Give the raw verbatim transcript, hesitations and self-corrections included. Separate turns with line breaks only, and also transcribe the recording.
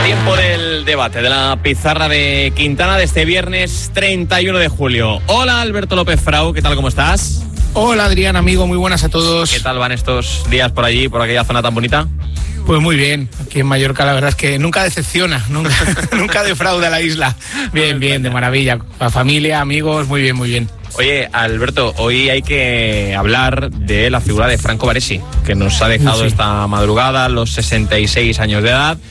Tiempo del debate, de la pizarra de Quintana de este viernes treinta y uno de julio. Hola, Alberto López Frau, ¿qué tal, cómo estás?
Hola, Adrián, amigo, muy buenas a todos.
¿Qué tal van estos días por allí, por aquella zona tan bonita?
Pues muy bien, aquí en Mallorca la verdad es que nunca decepciona, nunca, nunca defrauda la isla. Bien, bien, de maravilla, la familia, amigos, muy bien, muy bien.
Oye, Alberto, hoy hay que hablar de la figura de Franco Baresi, que nos ha dejado
Sí.
esta madrugada a los sesenta y seis años de edad.